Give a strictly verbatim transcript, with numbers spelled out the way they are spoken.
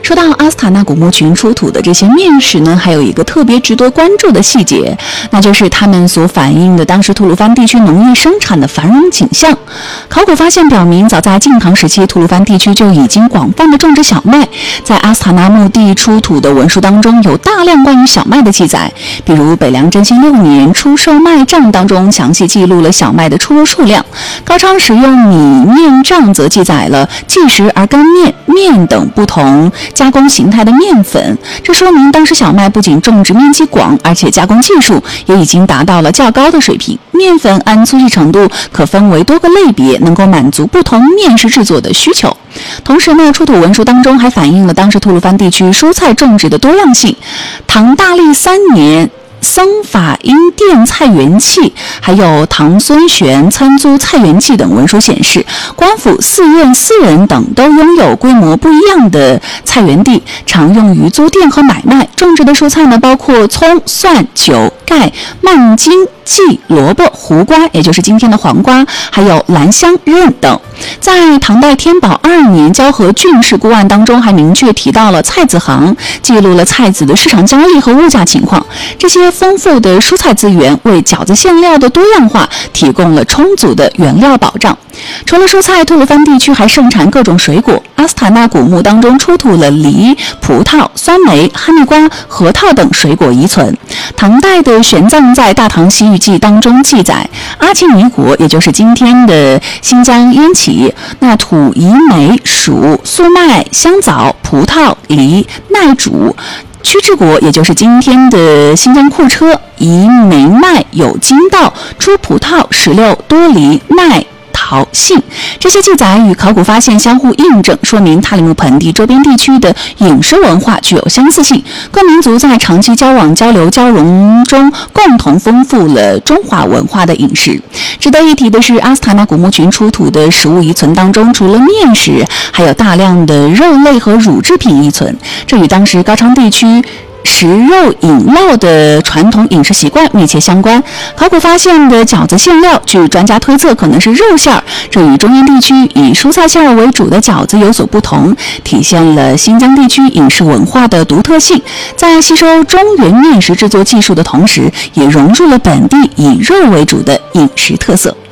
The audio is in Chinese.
说到阿斯塔纳古墓群出土的这些面石呢，还有一个特别值得关注的细节，那就是它们所反映的当时吐鲁番地区农业生产的繁荣景象。考古发现表明，早在晋唐时期，吐鲁番地区就已经广泛的种植小麦。在阿斯塔纳墓地出土的文书当中，有大量关于小麦的记载，比如北凉贞清六年出售麦账当中详细记录了小麦的出入数量。高昌使用米面账则记载了稷石而干面、面等不同加工形态的面粉，这说明当时小麦不仅种植面积广，而且加工技术也已经达到了较高的水平。面粉按粗细程度可分为多个类别，能够满足不同面食制作的需求。同时呢，出土文书当中还反映了当时吐鲁番地区蔬菜种植的多样性。唐大历三年僧法因殿菜园器，还有唐孙玄参租菜园器等文书显示，官府、寺院、私人等都拥有规模不一样的菜园地，常用于租佃和买卖。种植的蔬菜呢，包括葱、蒜、韭、盖、蔓荆、荠、萝卜、胡瓜，也就是今天的黄瓜，还有兰香、任等。在唐代天宝二年交河郡事估案当中，还明确提到了菜子行，记录了菜子的市场交易和物价情况。这些丰富的蔬菜资源为饺子馅料的多样化提供了充足的原料保障。除了蔬菜，吐鲁番地区还盛产各种水果。阿斯塔纳古墓当中出土了梨、葡萄、酸梅、哈密瓜、核桃等水果遗存。唐代的玄奘在《大唐西域记》当中记载，阿庆尼国，也就是今天的新疆烟耆，那土以梅、薯、粟麦、香枣、葡萄、梨、奈渚。屈治国，也就是今天的新疆库车，以梅麦有金稻，出葡萄、石榴、多梨、奈、桃、杏。这些记载与考古发现相互印证，说明塔里木盆地周边地区的饮食文化具有相似性，各民族在长期交往、交流、交融中共同丰富了中华文化的饮食。值得一提的是，阿斯塔纳古墓群出土的食物遗存当中，除了面食，还有大量的肉类和乳制品遗存，这与当时高昌地区食肉饮酪的传统饮食习惯密切相关。考古发现的饺子馅料，据专家推测可能是肉馅儿，这与中原地区以蔬菜馅儿为主的饺子有所不同，体现了新疆地区饮食文化的独特性。在吸收中原面食制作技术的同时，也融入了本地以肉为主的饮食特色。